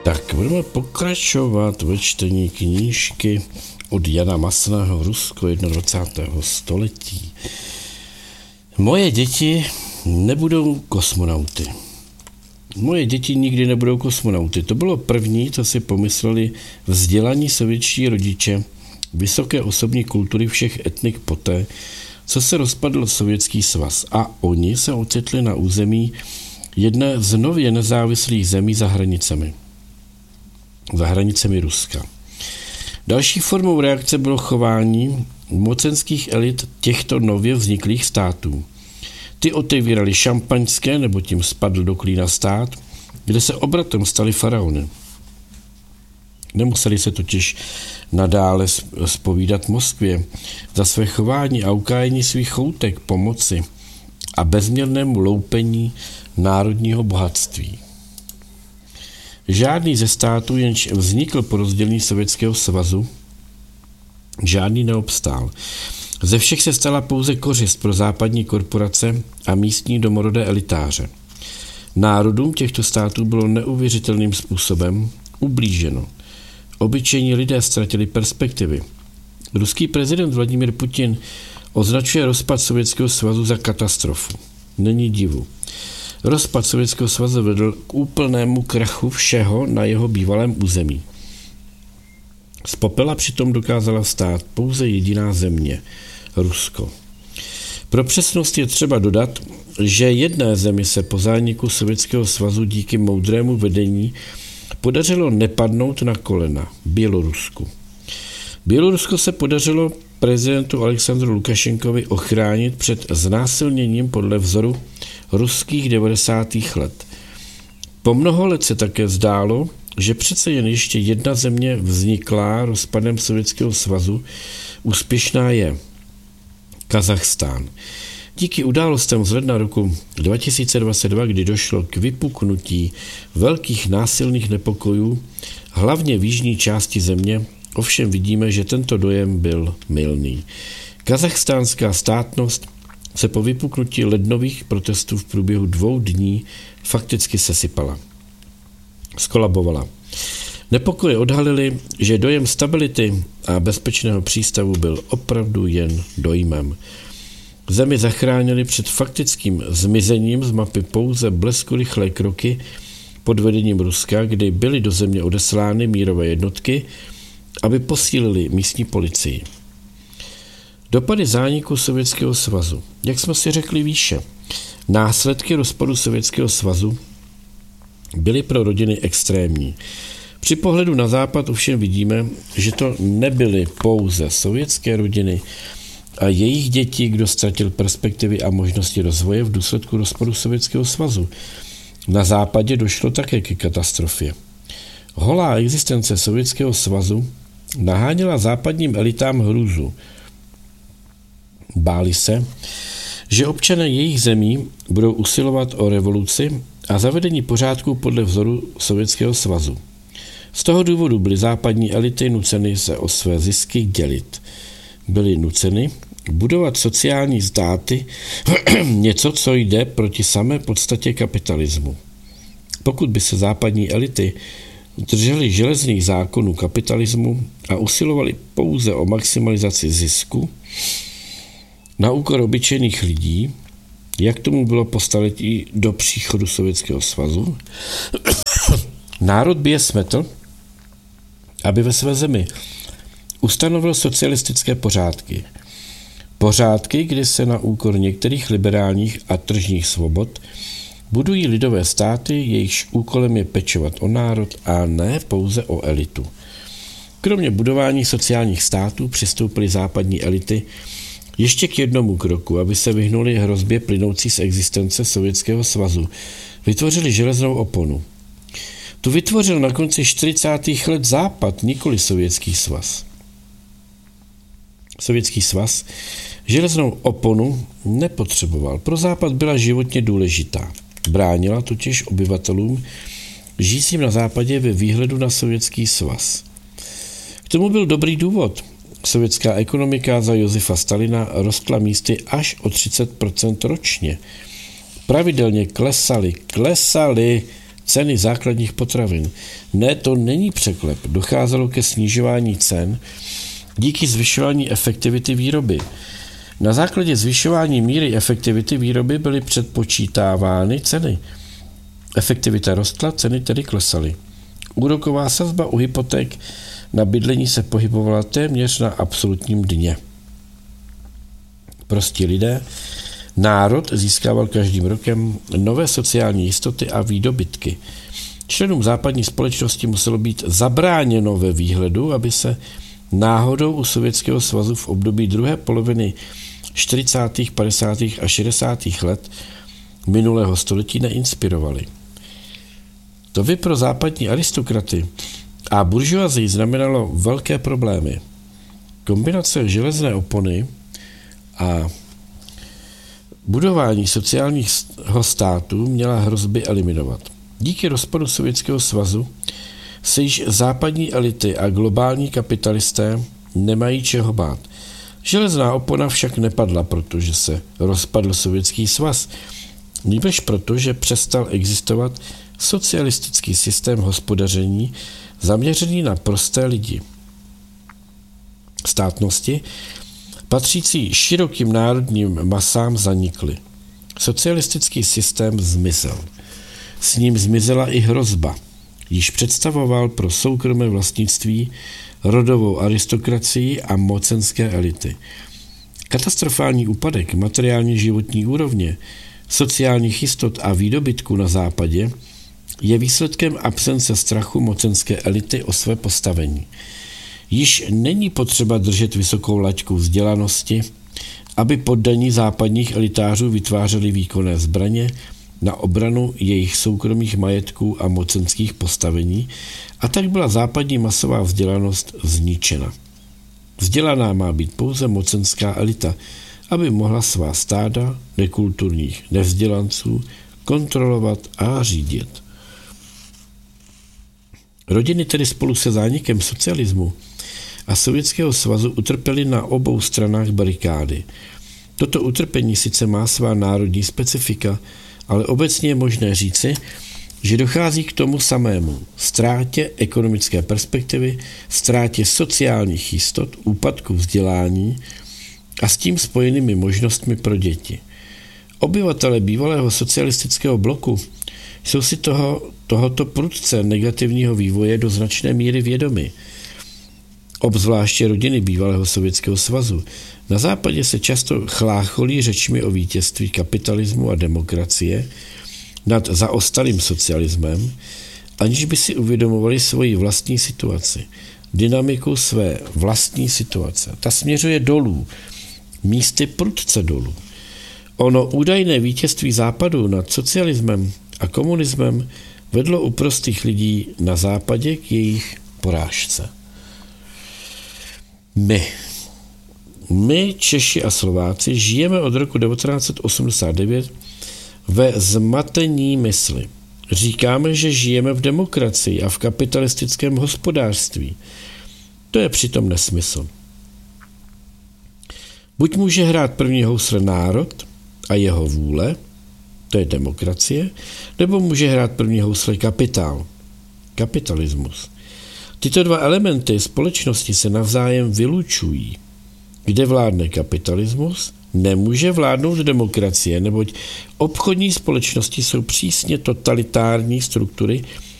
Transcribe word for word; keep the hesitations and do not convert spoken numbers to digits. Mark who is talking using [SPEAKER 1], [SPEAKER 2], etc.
[SPEAKER 1] Tak budeme pokračovat ve čtení knížky od Jana Masného Rusko dvacátého prvního století. Moje děti nebudou kosmonauty. Moje děti nikdy nebudou kosmonauty. To bylo první, co si pomysleli vzdělaní sovětští rodiče vysoké osobní kultury všech etnik poté, co se rozpadl Sovětský svaz, a oni se ocitli na území jedné z nově nezávislých zemí za hranicemi. za hranicemi Ruska. Další formou reakce bylo chování mocenských elit těchto nově vzniklých států. Ty otevírali šampaňské, nebo tím spadl do klína stát, kde se obratem stali faraony. Nemuseli se totiž nadále zpovídat Moskvě za své chování a ukájení svých choutek pomoci a bezměrnému loupení národního bohatství. Žádný ze států, jenž vznikl po rozdělení Sovětského svazu, žádný neobstál. Ze všech se stala pouze kořist pro západní korporace a místní domorodé elitáře. Národům těchto států bylo neuvěřitelným způsobem ublíženo. Obyčejní lidé ztratili perspektivy. Ruský prezident Vladimír Putin označuje rozpad Sovětského svazu za katastrofu. Není divu. Rozpad Sovětského svazu vedl k úplnému krachu všeho na jeho bývalém území. Z popela přitom dokázala vstát pouze jediná země – Rusko. Pro přesnost je třeba dodat, že jedné zemi se po zániku Sovětského svazu díky moudrému vedení podařilo nepadnout na kolena – Bělorusku. Bělorusko se podařilo prezidentu Alexandru Lukašenkovi ochránit před znásilněním podle vzoru ruských devadesátých let. Po mnoho let se také zdálo, že přece jen ještě jedna země vzniklá rozpadem Sovětského svazu úspěšná je – Kazachstán. Díky událostem z ledna roku dva tisíce dvacet dva, kdy došlo k vypuknutí velkých násilných nepokojů, hlavně v jižní části země, ovšem vidíme, že tento dojem byl mylný. Kazachstánská státnost se po vypuknutí lednových protestů v průběhu dvou dní fakticky sesypala. Skolabovala. Nepokoje odhalily, že dojem stability a bezpečného přístavu byl opravdu jen dojmem. Zemi zachránili před faktickým zmizením z mapy pouze bleskurychlé kroky pod vedením Ruska, kdy byly do země odeslány mírové jednotky, aby posílili místní policii. Dopady zániku Sovětského svazu. Jak jsme si řekli výše, následky rozpadu Sovětského svazu byly pro rodiny extrémní. Při pohledu na západ ovšem vidíme, že to nebyly pouze sovětské rodiny a jejich děti, kdo ztratil perspektivy a možnosti rozvoje v důsledku rozpadu Sovětského svazu. Na západě došlo také ke katastrofě. Holá existence Sovětského svazu naháněla západním elitám hrůzu. Báli se, že občané jejich zemí budou usilovat o revoluci a zavedení pořádku podle vzoru Sovětského svazu. Z toho důvodu byly západní elity nuceny se o své zisky dělit. Byly nuceny budovat sociální státy, něco, co jde proti samé podstatě kapitalismu. Pokud by se západní elity drželi železných zákonů kapitalismu a usilovali pouze o maximalizaci zisku na úkor obyčejných lidí, jak tomu bylo po staletí do příchodu Sovětského svazu, národ by je smetl, aby ve své zemi ustanovil socialistické pořádky. Pořádky, kdy se na úkor některých liberálních a tržních svobod budují lidové státy, jejichž úkolem je pečovat o národ a ne pouze o elitu. Kromě budování sociálních států přistoupily západní elity ještě k jednomu kroku, aby se vyhnuli hrozbě plynoucí z existence Sovětského svazu. Vytvořili železnou oponu. Tu vytvořil na konci čtyřicátých let Západ, nikoli Sovětský svaz. Sovětský svaz železnou oponu nepotřeboval. Pro Západ byla životně důležitá. Bránila totiž obyvatelům žijícím na západě ve výhledu na Sovětský svaz. K tomu byl dobrý důvod. Sovětská ekonomika za Josefa Stalina rostla místy až o třicet procent ročně. Pravidelně klesaly, klesaly ceny základních potravin. Ne, to není překlep. Docházelo ke snižování cen díky zvyšování efektivity výroby. Na základě zvyšování míry efektivity výroby byly předpočítávány ceny. Efektivita rostla, ceny tedy klesaly. Úroková sazba u hypoték na bydlení se pohybovala téměř na absolutním dně. Prostí lidé, národ získával každým rokem nové sociální jistoty a výdobytky. Členům západní společnosti muselo být zabráněno ve výhledu, aby se náhodou u Sovětského svazu v období druhé poloviny čtyřicátých, padesátých a šedesátých let minulého století neinspirovali. To by pro západní aristokraty a buržoazii znamenalo velké problémy. Kombinace železné opony a budování sociálního státu měla hrozby eliminovat. Díky rozpadu Sovětského svazu se již západní elity a globální kapitalisté nemají čeho bát. Železná opona však nepadla, protože se rozpadl Sovětský svaz, nýbrž proto, že přestal existovat socialistický systém hospodaření zaměřený na prosté lidi. Státnosti patřící širokým národním masám zanikly. Socialistický systém zmizel. S ním zmizela i hrozba. Již představoval pro soukromé vlastnictví, rodovou aristokracii a mocenské elity. Katastrofální úpadek materiální životní úrovně, sociálních jistot a výdobytků na západě je výsledkem absence strachu mocenské elity o své postavení. Již není potřeba držet vysokou laťku vzdělanosti, aby poddaní západních elitářů vytvářeli výkonné zbraně na obranu jejich soukromých majetků a mocenských postavení, a tak byla západní masová vzdělanost zničena. Vzdělaná má být pouze mocenská elita, aby mohla svá stáda nekulturních nevzdělanců kontrolovat a řídit. Rodiny tedy spolu se zánikem socialismu a Sovětského svazu utrpěly na obou stranách barikády. Toto utrpení sice má svá národní specifika, ale obecně je možné říci, že dochází k tomu samému. Ztrátě ekonomické perspektivy, ztrátě sociálních jistot, úpadku vzdělání a s tím spojenými možnostmi pro děti. Obyvatelé bývalého socialistického bloku jsou si toho, tohoto prudce negativního vývoje do značné míry vědomi. Obzvláště rodiny bývalého Sovětského svazu. Na západě se často chlácholí řečmi o vítězství kapitalismu a demokracie nad zaostalým socialismem, aniž by si uvědomovali svoji vlastní situaci, dynamiku své vlastní situace. Ta směřuje dolů, místy prudce dolů. Ono údajné vítězství západu nad socialismem a komunismem vedlo u prostých lidí na západě k jejich porážce. My, my, Češi a Slováci, žijeme od roku devatenáct osmdesát devět ve zmatení mysli. Říkáme, že žijeme v demokracii a v kapitalistickém hospodářství. To je přitom nesmysl. Buď může hrát první housle národ a jeho vůle, to je demokracie, nebo může hrát první housle kapitál, kapitalismus. Tyto dva elementy společnosti se navzájem vylučují. Kde vládne kapitalismus, nemůže vládnout demokracie, neboť obchodní společnosti jsou přísně totalitární struktury